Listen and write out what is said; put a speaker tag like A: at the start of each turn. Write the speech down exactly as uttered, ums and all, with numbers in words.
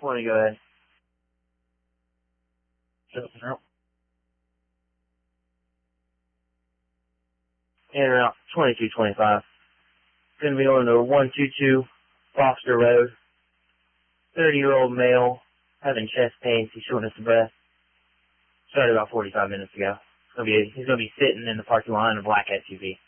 A: twenty, go ahead. In route twenty-two twenty-five. Going to be on to one two two Foster Road. thirty-year-old male having chest pains. He's shortness of breath. Started about forty-five minutes ago. He's going to be, he's going to be sitting in the parking lot in a black S U V.